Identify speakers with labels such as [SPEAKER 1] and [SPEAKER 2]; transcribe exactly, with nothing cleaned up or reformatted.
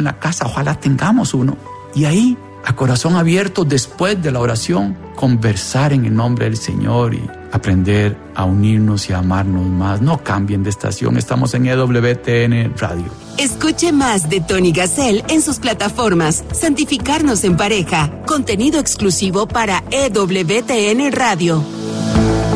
[SPEAKER 1] en la casa, ojalá tengamos uno. Y ahí, a corazón abierto, después de la oración, conversar en el nombre del Señor y aprender a unirnos y a amarnos más. No cambien de estación, estamos en E W T N Radio.
[SPEAKER 2] Escuche más de Tony Gassel en sus plataformas. Santificarnos en pareja, contenido exclusivo para E W T N Radio.